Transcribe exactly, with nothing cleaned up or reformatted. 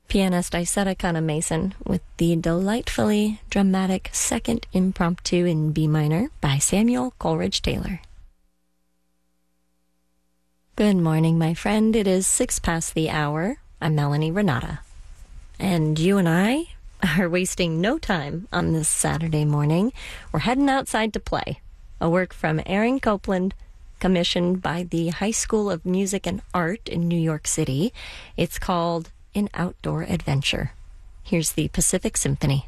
Pianist Isetta Kana Mason with the delightfully dramatic Second Impromptu in B minor by Samuel Coleridge Taylor. Good morning, my friend. It is six past the hour. I'm Melanie Renata. And you and I are wasting no time on this Saturday morning. We're heading outside to play. A work from Aaron Copland, commissioned by the High School of Music and Art in New York City. It's called An Outdoor Adventure. Here's the Pacific Symphony.